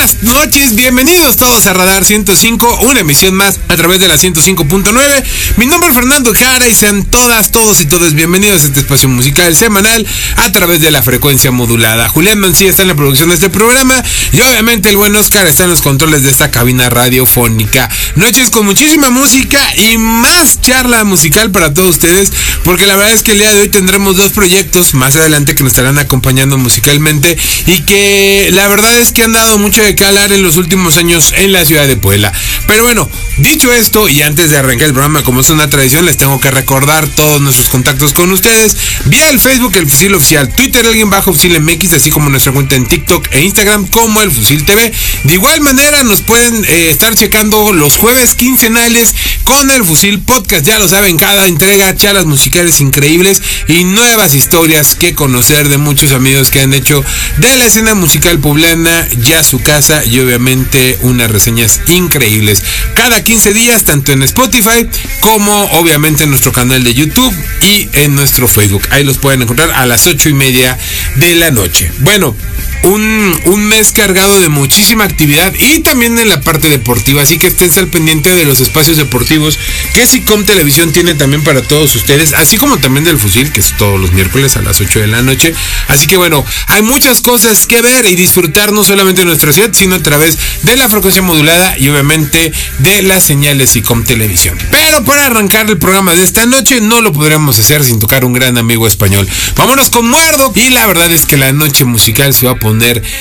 buenas noches, bienvenidos todos a Radar 105, una emisión más a través de la 105.9. Mi nombre es Fernando Jara y sean todas, todos y todas bienvenidos a este espacio musical semanal a través de la frecuencia modulada. Julián Mancilla está en la producción de este programa y obviamente el buen Oscar está en los controles de esta cabina radiofónica. Noches con muchísima música y más charla musical para todos ustedes, porque la verdad es que el día de hoy tendremos dos proyectos más adelante que nos estarán acompañando musicalmente y que la verdad es que han dado mucho de qué hablar en los últimos años en la ciudad de Puebla. Pero bueno, dicho esto y antes de arrancar el programa, como es una tradición, les tengo que recordar todos nuestros contactos con ustedes vía el Facebook El Fusil Oficial, Twitter _Fusil MX, así como nuestra cuenta en TikTok e Instagram como El Fusil TV. De igual manera nos pueden estar checando los jueves quincenales con El Fusil Podcast. Ya lo saben, cada entrega charlas musicales increíbles y nuevas historias que conocer de muchos amigos que han hecho de la escena musical poblana ya su casa y obviamente unas reseñas increíbles cada 15 días, tanto en Spotify como obviamente en nuestro canal de YouTube y en nuestro Facebook. Ahí los pueden encontrar a las 8:30 de la noche. Bueno, un mes cargado de muchísima actividad y también en la parte deportiva, así que estén al pendiente de los espacios deportivos que SICOM Televisión tiene también para todos ustedes, así como también del Fusil, que es todos los miércoles a las 8 de la noche. Así que bueno, hay muchas cosas que ver y disfrutar, no solamente en nuestro set, sino a través de la frecuencia modulada y obviamente de las señales SICOM Televisión. Pero para arrancar el programa de esta noche no lo podríamos hacer sin tocar un gran amigo español. Vámonos con Muerdo, y la verdad es que la noche musical se va a poner